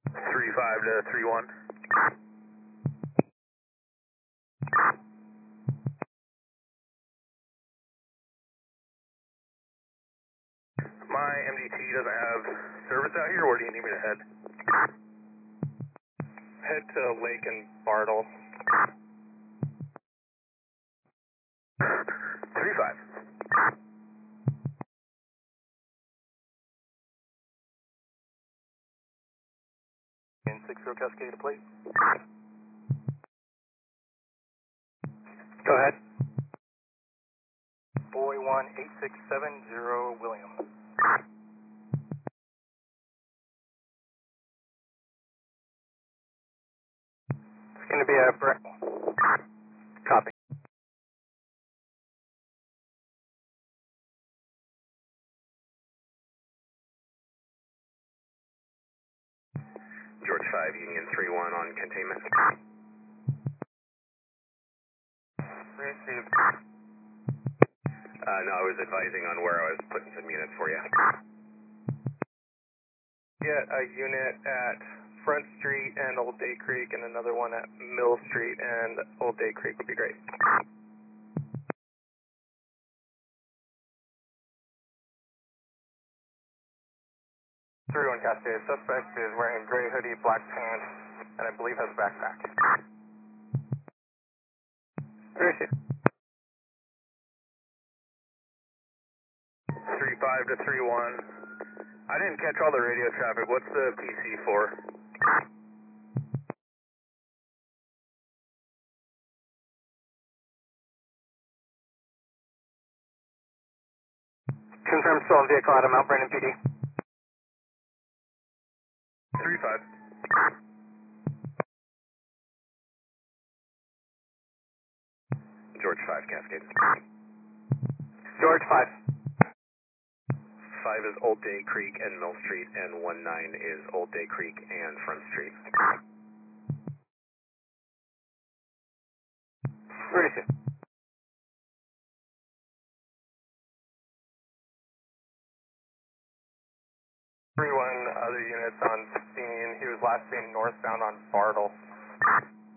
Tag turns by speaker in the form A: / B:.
A: 35 to 31. My MDT doesn't have service out here. Where do you need me to head?
B: Head to Lake and Bartle.
A: 35.
B: In 60 Cascade to plate.
C: Go ahead.
B: Boy 18670 William.
C: It's going to be a copy.
A: George 5, Union 3-1 on containment.
B: Received.
A: No, I was advising on where I was putting some units for you.
B: Get a unit at Front Street and Old Day Creek, and another one at Mill Street and Old Day Creek would be great. 31 Cascade. Suspect is wearing gray hoodie, black pants, and I believe has a backpack.
C: Received.
A: 35 to 31. I didn't catch all the radio traffic. What's the PC for?
C: Confirm stolen vehicle out of Mount Vernon PD.
A: 35. George 5, Cascade.
C: George 5.
A: 5 is Old Day Creek and Mill Street, and 19 is Old Day Creek and Front Street.
C: Received.
B: Other units on scene. He was last seen northbound on Bartle.